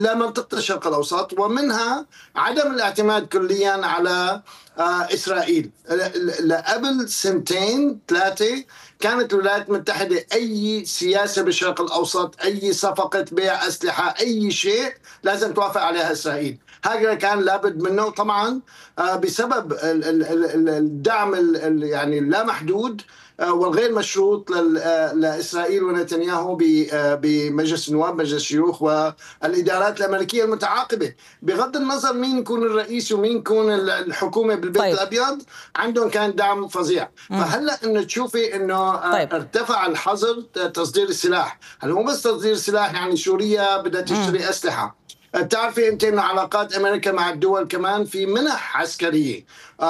لمنطقة الشرق الأوسط، ومنها عدم الاعتماد كليا على إسرائيل. قبل سنتين ثلاثة كانت الولايات المتحدة أي سياسة بالشرق الأوسط، أي صفقة بيع أسلحة، أي شيء لازم توافق عليها إسرائيل. هذا كان لابد منه طبعا بسبب الدعم يعني اللامحدود والغير مشروط لإسرائيل ونتنياهو بمجلس النواب، مجلس الشيوخ، والإدارات الأمريكية المتعاقبة. بغض النظر مين يكون الرئيس ومين يكون الحكومة بالبيت الأبيض، عندهم كان دعم فظيع. فهلأ إنه تشوفي إنه ارتفع الحظر تصدير السلاح. هل مو بس تصدير السلاح، يعني سوريا بدها تشتري أسلحة. تعرفي انت ان علاقات امريكا مع الدول كمان في منح عسكريه.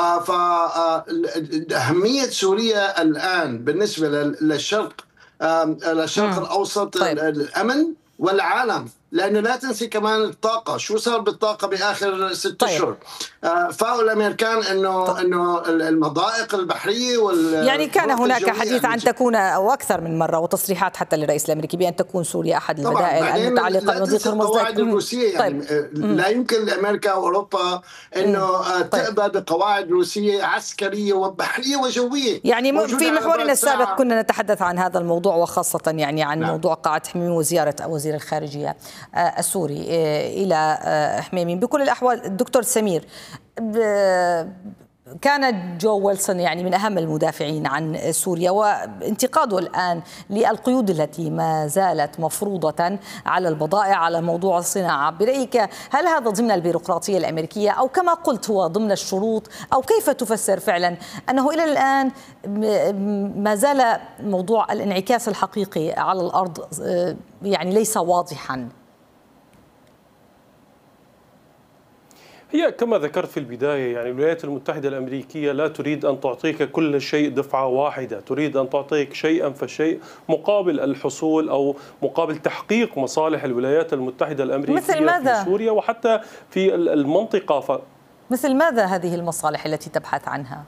فاهميه سوريا الان بالنسبه للشرق، الاوسط، الامن والعالم. لانه لا تنسي كمان الطاقه، شو صار بالطاقه باخر 6 اشهر. فاقوا الامريكان انه المضائق البحريه يعني كان هناك حديث عن تكون او اكثر من مره، وتصريحات حتى للرئيس الامريكي بان تكون سوريا احد البدائل المتعلقه بمضيق هرمز. القواعد الروسيه يعني لا يمكن لامريكا واوروبا انه تقبل بقواعد روسيه عسكريه وبحريه وجويه. يعني في محورنا السابق كنا نتحدث عن هذا الموضوع، وخاصه يعني عن موضوع قاعه حميمي وزياره وزير الخارجيه السوري إلى حميمي. بكل الأحوال الدكتور سمير، كان جو ويلسون يعني من أهم المدافعين عن سوريا، وانتقاده الآن للقيود التي ما زالت مفروضة على البضائع، على موضوع الصناعة. برأيك هل هذا ضمن البيروقراطية الأمريكية، أو كما قلت هو ضمن الشروط، أو كيف تفسر فعلا أنه إلى الآن ما زال موضوع الانعكاس الحقيقي على الأرض يعني ليس واضحا؟ هي كما ذكرت في البداية، يعني الولايات المتحدة الأمريكية لا تريد أن تعطيك كل شيء دفعة واحدة، تريد أن تعطيك شيئا فشيء مقابل الحصول أو مقابل تحقيق مصالح الولايات المتحدة الأمريكية مثل ماذا؟ في سوريا وحتى في المنطقة. مثل ماذا هذه المصالح التي تبحث عنها؟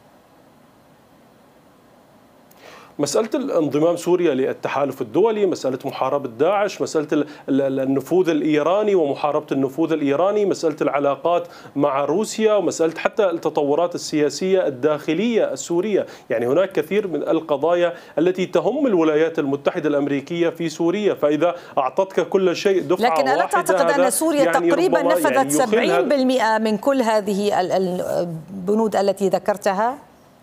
مسألة انضمام سوريا للتحالف الدولي، مسألة محاربة داعش، مسألة النفوذ الإيراني ومحاربة النفوذ الإيراني، مسألة العلاقات مع روسيا، ومسألة حتى التطورات السياسية الداخلية السورية. يعني هناك كثير من القضايا التي تهم الولايات المتحدة الأمريكية في سوريا. فإذا أعطتك كل شيء دفعة واحدة، لكن ألا تعتقد أن سوريا يعني تقريبا نفذت يعني 70% من كل هذه البنود التي ذكرتها؟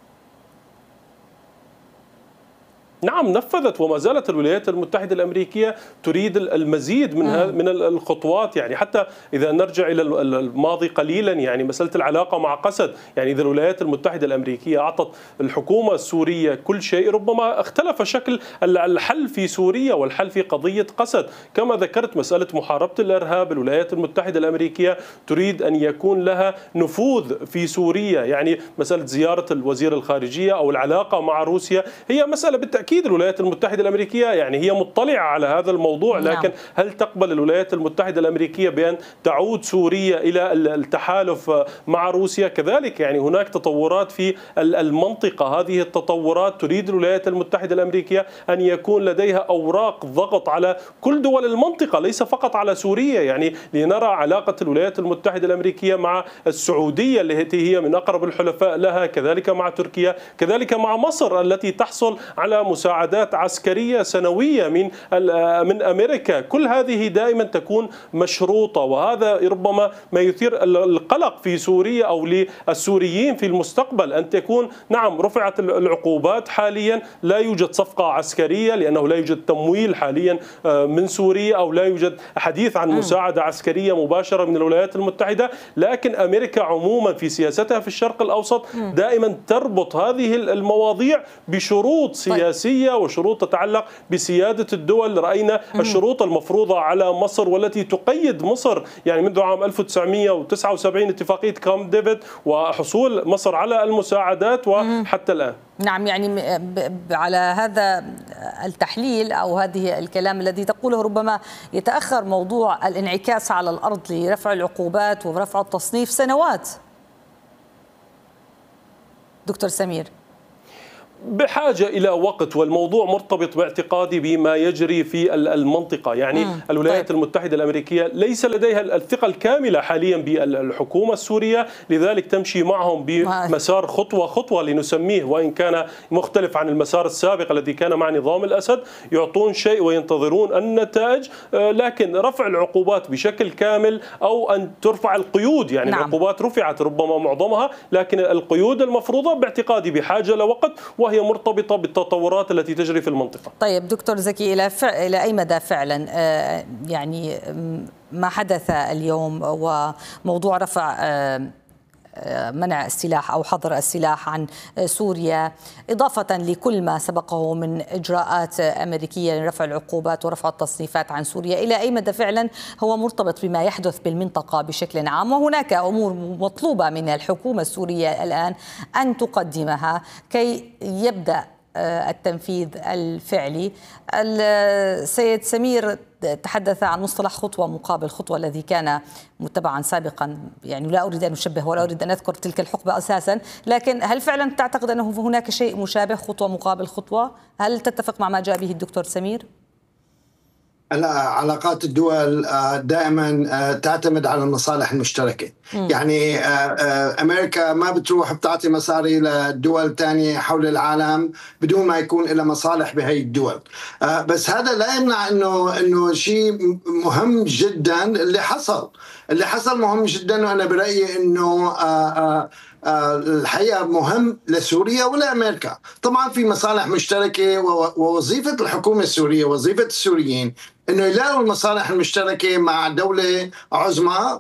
نعم نفذت، وما زالت الولايات المتحدة الأمريكية تريد المزيد من الخطوات. يعني حتى إذا نرجع إلى الماضي قليلا، يعني مسألة العلاقة مع قسد، يعني إذا الولايات المتحدة الأمريكية أعطت الحكومة السورية كل شيء، ربما اختلف شكل الحل في سوريا والحل في قضية قسد. كما ذكرت مسألة محاربة الإرهاب، الولايات المتحدة الأمريكية تريد أن يكون لها نفوذ في سوريا. يعني مسألة زيارة الوزير الخارجية أو العلاقة مع روسيا هي مسألة بالتأكيد الولايات المتحدة الأمريكية يعني هي مطلعة على هذا الموضوع، لكن هل تقبل الولايات المتحدة الأمريكية بأن تعود سوريا إلى التحالف مع روسيا؟ كذلك يعني هناك تطورات في المنطقة، هذه التطورات تريد الولايات المتحدة الأمريكية أن يكون لديها أوراق ضغط على كل دول المنطقة، ليس فقط على سوريا. يعني لنرى علاقة الولايات المتحدة الأمريكية مع السعودية التي هي من أقرب الحلفاء لها، كذلك مع تركيا، كذلك مع مصر التي تحصل على مساعدات عسكرية سنوية من أمريكا. كل هذه دائما تكون مشروطة، وهذا ربما ما يثير القلق في سوريا أو للسوريين في المستقبل، أن تكون نعم رفعت العقوبات حاليا، لا يوجد صفقة عسكرية لأنه لا يوجد تمويل حاليا من سوريا، أو لا يوجد حديث عن مساعدة عسكرية مباشرة من الولايات المتحدة. لكن أمريكا عموما في سياستها في الشرق الأوسط دائما تربط هذه المواضيع بشروط سياسية وشروط تتعلق بسيادة الدول. رأينا الشروط المفروضة على مصر والتي تقيد مصر يعني منذ عام 1979 اتفاقية كامب ديفيد وحصول مصر على المساعدات وحتى الآن. نعم، يعني على هذا التحليل أو هذه الكلام الذي تقوله ربما يتأخر موضوع الانعكاس على الأرض لرفع العقوبات ورفع التصنيف سنوات. دكتور سمير، بحاجة إلى وقت، والموضوع مرتبط باعتقادي بما يجري في المنطقة. يعني الولايات المتحدة الأمريكية ليس لديها الثقة الكاملة حاليا بالحكومة السورية، لذلك تمشي معهم بمسار خطوة خطوة لنسميه، وإن كان مختلف عن المسار السابق الذي كان مع نظام الأسد، يعطون شيء وينتظرون النتائج، لكن رفع العقوبات بشكل كامل أو أن ترفع القيود، يعني العقوبات رفعت ربما معظمها، لكن القيود المفروضة باعتقادي بحاجة لوقت، وهي مرتبطة بالتطورات التي تجري في المنطقة. طيب دكتور زكي، إلى أي مدى فعلا يعني ما حدث اليوم وموضوع رفع منع السلاح أو حظر السلاح عن سوريا، إضافة لكل ما سبقه من إجراءات أمريكية لرفع العقوبات ورفع التصنيفات عن سوريا، إلى أي مدى فعلا هو مرتبط بما يحدث بالمنطقة بشكل عام؟ وهناك أمور مطلوبة من الحكومة السورية الآن أن تقدمها كي يبدأ التنفيذ الفعلي. السيد سمير تحدث عن مصطلح خطوة مقابل خطوة الذي كان متبعا سابقا، يعني لا أريد أن أشبه ولا أريد أن أذكر تلك الحقبة أساسا، لكن هل فعلا تعتقد أنه هناك شيء مشابه خطوة مقابل خطوة؟ هل تتفق مع ما جاء به الدكتور سمير؟ علاقات الدول دائما تعتمد على المصالح المشتركة. يعني أمريكا ما بتروح بتعطي مصاري لدول تانية حول العالم بدون ما يكون لها مصالح بهي الدول. بس هذا لا يمنع إنه شيء مهم جدا اللي حصل مهم جدا، وأنا برأيي إنه الحقيقة مهم لسوريا ولأمريكا. طبعا في مصالح مشتركة، ووظيفة الحكومة السورية وظيفة السوريين انه يلاقوا المصالح المشتركه مع دوله عظمى،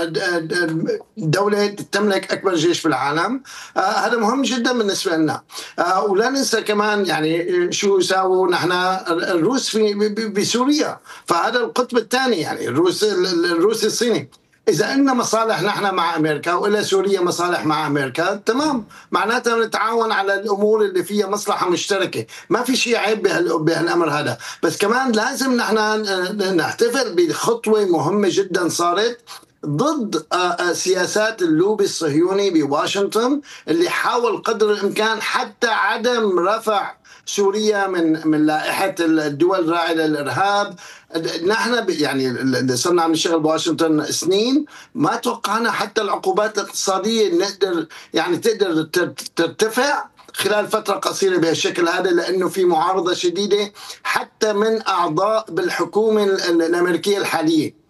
دوله تملك اكبر جيش في العالم. هذا مهم جدا بالنسبه لنا. ولا ننسى كمان يعني شو ساووا نحن الروس بسوريا، فهذا القطب الثاني، يعني الروس الصيني. إذا إلنا مصالح نحن مع أمريكا وإلى سوريا مصالح مع أمريكا، تمام، معناتها نتعاون على الأمور اللي فيها مصلحة مشتركة، ما في شيء عيب بهالأمر هذا. بس كمان لازم نحن نحتفل بخطوة مهمة جدا صارت ضد سياسات اللوبي الصهيوني بواشنطن، اللي حاول قدر الإمكان حتى عدم رفع سوريا من لائحة الدول الراعية للإرهاب. نحن يعني صرنا عم نشتغل بواشنطن سنين، ما توقعنا حتى العقوبات الاقتصادية تقدر ترتفع خلال فترة قصيرة بهالشكل هذا، لأنه في معارضة شديدة حتى من أعضاء بالحكومة الأمريكية الحالية.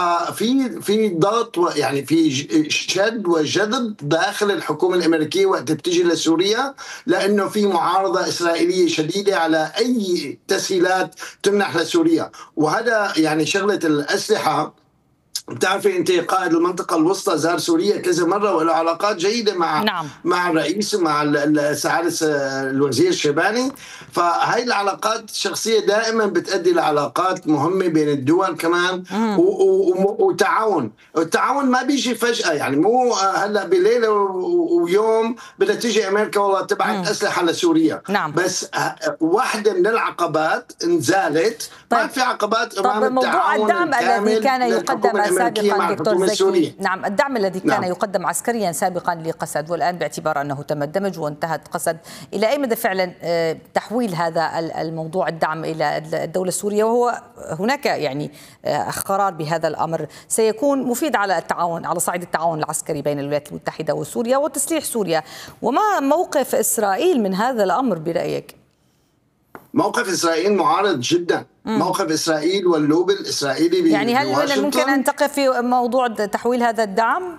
ففي ضغط، يعني في شد وجذب داخل الحكومة الأمريكية وقت بتجي لسوريا، لأنه في معارضة إسرائيلية شديدة على أي تسهيلات تمنح لسوريا. وهذا يعني شغلة الأسلحة. بتعرفي انت قائد المنطقه الوسطى زار سوريا كذا مره وله علاقات جيده مع الرئيس ومع سعادة الوزير الشيباني. فهي العلاقات الشخصيه دائما بتؤدي لعلاقات مهمه بين الدول كمان، وتعاون. التعاون ما بيجي فجاه، يعني مو هلا بليله ويوم بدها تيجي امريكا والله تبعت اسلحه لسوريا. بس واحده من العقبات انزالت. ما في عقبات امام التعاون الدعم الذي كان يقدم سابقا دكتور زكي. نعم، الدعم الذي كان يقدم عسكريا سابقا لقسد، والآن باعتبار أنه تم الدمج وانتهت قسد، إلى أي مدى فعلا تحويل هذا الموضوع الدعم إلى الدولة السورية، وهو هناك يعني قرار بهذا الأمر سيكون مفيد على التعاون، على صعيد التعاون العسكري بين الولايات المتحدة وسوريا وتسليح سوريا؟ وما موقف إسرائيل من هذا الأمر برأيك؟ موقف إسرائيل معارض جدا. موقف إسرائيل واللوبي الإسرائيلي يعني هل من الممكن أن تقف في موضوع تحويل هذا الدعم؟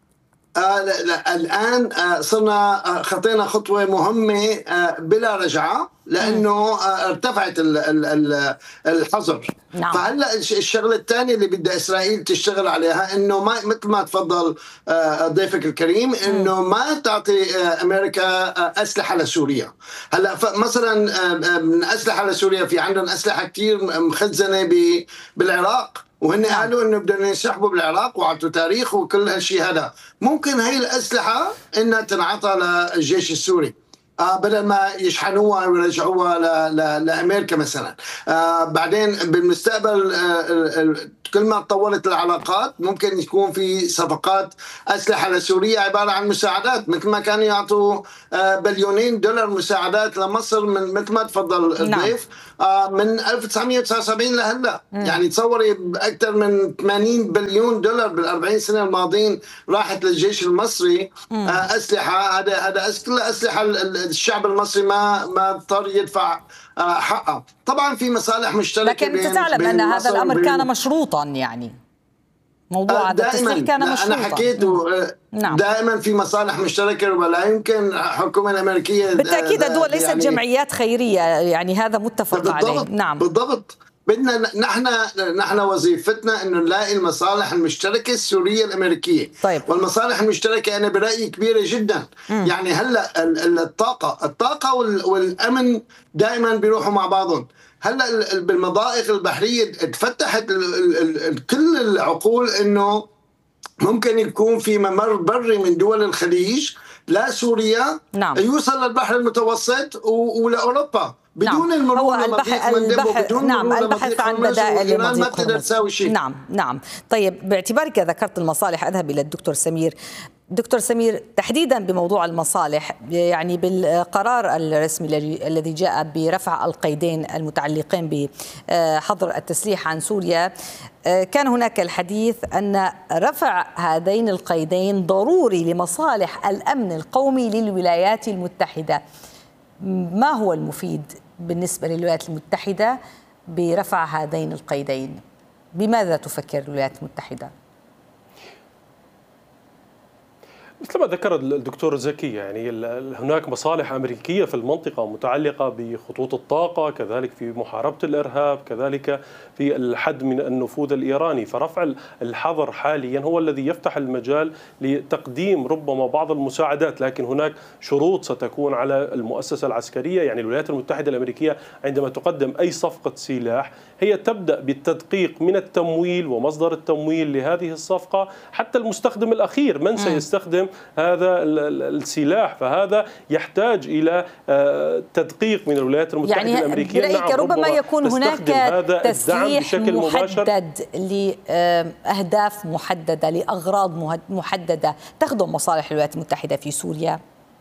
لا الآن صرنا خطينا خطوة مهمة بلا رجعة، لأنه ارتفعت الحظر. فهلا الشغلة الثانية اللي بدها إسرائيل تشتغل عليها إنه ما مثل ما تفضل ضيفك الكريم، إنه ما تعطي أمريكا أسلحة لسوريا. هلا مثلا من أسلحة لسوريا في عندنا أسلحة كتير مخزنة بالعراق، وهن قالوا انه بدنا ينسحبوا بالعراق وعطوا تاريخ وكل هالشيء هذا. ممكن هي الاسلحه انها تنعطى للجيش السوري بدل ما يشحنوها ويرجعوها لامريكا مثلا. بعدين بالمستقبل كل ما تطورت العلاقات ممكن يكون في صفقات أسلحة لسوريا عبارة عن مساعدات، مثل ما كانوا يعطوا بليونين دولار مساعدات لمصر من مثل ما تفضل الضيف من 1979 لهلا. يعني تصوري أكثر من 80 بليون دولار بال40 سنة الماضيين راحت للجيش المصري أسلحة. هذا كلها أسلحة الشعب المصري ما اضطر يدفع حقها. طبعا في مصالح مشتركة، لكن تعلم أن هذا الأمر كان مشروطا، يعني موضوع هذا التسليح كان مشروطا. أنا حكيت نعم. دائما في مصالح مشتركة، ولا يمكن الحكومة الأمريكية بالتأكيد الدول ليست يعني جمعيات خيرية، يعني هذا متفق عليه. نعم بالضبط. بدنا نحن وظيفتنا انه نلاقي المصالح المشتركه السوريه الامريكيه. طيب. والمصالح المشتركه انا برايي كبيره جدا. يعني هلا الطاقه والامن دائما بيروحوا مع بعضهم. هلا بالمضائق البحريه تفتحت كل العقول انه ممكن يكون في ممر بري من دول الخليج لسوريا. نعم. يوصل للبحر المتوسط ولاوروبا بدون نعم. المرور لمضيق مندب وبدون نعم البحث عن بدائل لمضيق هرمز. نعم. طيب باعتبارك ذكرت المصالح أذهب إلى الدكتور سمير. دكتور سمير، تحديدا بموضوع المصالح، يعني بالقرار الرسمي الذي جاء برفع القيدين المتعلقين بحظر التسليح عن سوريا، كان هناك الحديث أن رفع هذين القيدين ضروري لمصالح الأمن القومي للولايات المتحدة. ما هو المفيد بالنسبة للولايات المتحدة برفع هذين القيدين؟ بماذا تفكر الولايات المتحدة؟ مثل ما ذكر الدكتور زكي، يعني هناك مصالح أمريكية في المنطقة متعلقة بخطوط الطاقة، كذلك في محاربة الإرهاب، كذلك في الحد من النفوذ الإيراني. فرفع الحظر حاليا هو الذي يفتح المجال لتقديم ربما بعض المساعدات، لكن هناك شروط ستكون على المؤسسة العسكرية. يعني الولايات المتحدة الأمريكية عندما تقدم أي صفقة سلاح هي تبدأ بالتدقيق من التمويل ومصدر التمويل لهذه الصفقة حتى المستخدم الأخير من سيستخدم هذا السلاح. فهذا يحتاج إلى تدقيق من الولايات المتحدة يعني الأمريكية. برأيك ربما يكون هناك تسليح محدد لأهداف محددة، لأغراض محددة تخدم مصالح الولايات المتحدة في سوريا؟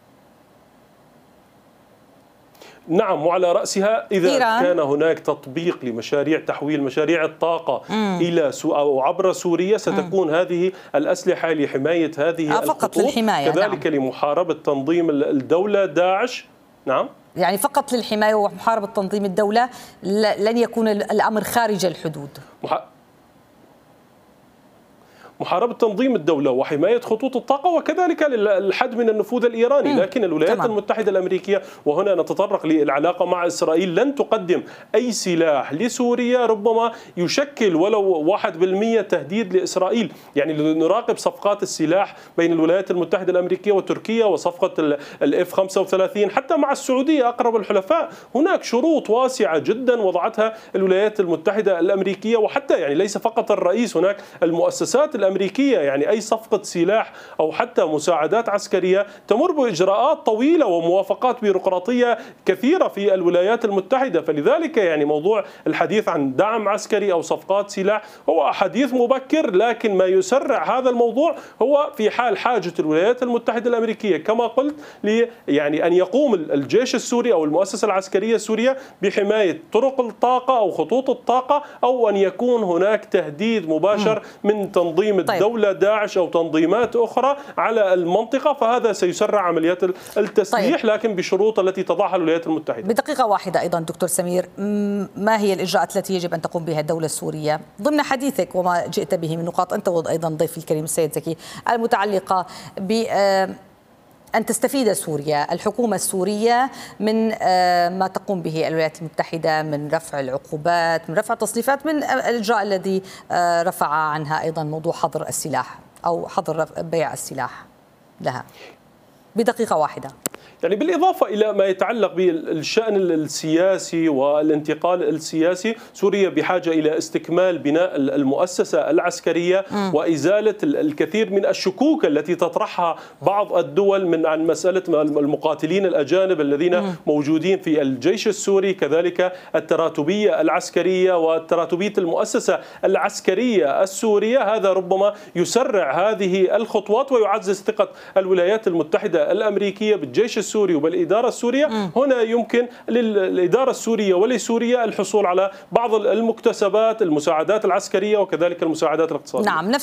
نعم، وعلى رأسها إذا إيران. كان هناك تطبيق لمشاريع تحويل مشاريع الطاقة إلى أو عبر سوريا، ستكون هذه الأسلحة لحماية هذه فقط للحماية، كذلك نعم. لمحاربة تنظيم الدولة داعش. نعم، يعني فقط للحماية ومحاربة تنظيم الدولة، لن يكون الأمر خارج الحدود. محاربة تنظيم الدولة وحماية خطوط الطاقة وكذلك الحد من النفوذ الإيراني. لكن الولايات المتحدة الأمريكية، وهنا نتطرق للعلاقة مع إسرائيل، لن تقدم أي سلاح لسوريا ربما يشكل ولو 1% تهديد لإسرائيل. يعني نراقب صفقات السلاح بين الولايات المتحدة الأمريكية وتركيا وصفقة الF-35 حتى مع السعودية أقرب الحلفاء. هناك شروط واسعة جدا وضعتها الولايات المتحدة الأمريكية، وحتى يعني ليس فقط الرئيس، هناك المؤسسات الأمريكية. يعني أي صفقة سلاح أو حتى مساعدات عسكرية تمر بإجراءات طويلة وموافقات بيروقراطية كثيرة في الولايات المتحدة. فلذلك يعني موضوع الحديث عن دعم عسكري أو صفقات سلاح هو حديث مبكر، لكن ما يسرع هذا الموضوع هو في حال حاجة الولايات المتحدة الأمريكية كما قلت يعني أن يقوم الجيش السوري أو المؤسسة العسكرية السورية بحماية طرق الطاقة أو خطوط الطاقة، أو أن يكون هناك تهديد مباشر من تنظيم الدولة داعش أو تنظيمات أخرى على المنطقة. فهذا سيسرع عمليات التسليح، لكن بشروط التي تضعها الولايات المتحدة. بدقيقة واحدة أيضا دكتور سمير، ما هي الإجراءات التي يجب أن تقوم بها الدولة السورية ضمن حديثك وما جئت به من نقاط أنت وأيضا ضيف الكريم السيد زكي المتعلقة ب أن تستفيد سوريا، الحكومة السورية، من ما تقوم به الولايات المتحدة من رفع العقوبات، من رفع التصنيفات، من الإجراء الذي رفع عنها أيضا موضوع حظر السلاح أو حظر بيع السلاح لها؟ بدقيقة واحدة. يعني بالإضافة إلى ما يتعلق بالشأن السياسي والانتقال السياسي، سوريا بحاجة إلى استكمال بناء المؤسسة العسكرية وإزالة الكثير من الشكوك التي تطرحها بعض الدول عن مسألة المقاتلين الأجانب الذين موجودين في الجيش السوري، كذلك التراتبية العسكرية وتراتبية المؤسسة العسكرية السورية. هذا ربما يسرع هذه الخطوات ويعزز ثقة الولايات المتحدة الأمريكية بالجيش السوري وبالإدارة السورية. هنا يمكن للإدارة السورية ولسوريا الحصول على بعض المكتسبات، المساعدات العسكرية وكذلك المساعدات الاقتصادية. نعم.